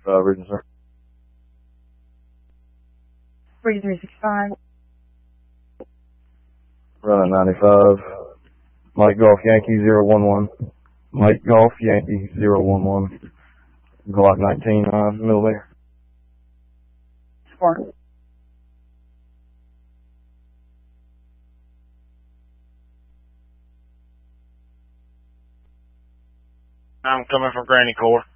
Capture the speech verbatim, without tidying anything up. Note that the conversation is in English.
ninety-five, Region, sir. Region three sixty-five. Running ninety-five. Mike Golf Yankee zero one one. Mike Golf Yankee zero one one. Glock nineteen uh, millimeter. Four. I'm coming from Granny Core.